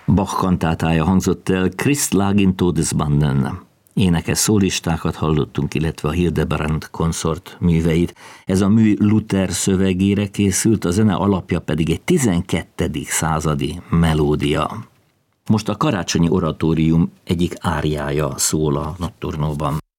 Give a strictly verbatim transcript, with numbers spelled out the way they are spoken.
Bach kantátája hangzott el, Christ lag in Todesbanden. Énekes szólistákat hallottunk, illetve a Hildebrand konszort műveit. Ez a mű Luther szövegére készült, a zene alapja pedig egy tizenkettedik századi melódia. Most a karácsonyi oratórium egyik áriája szól a Notturnóban.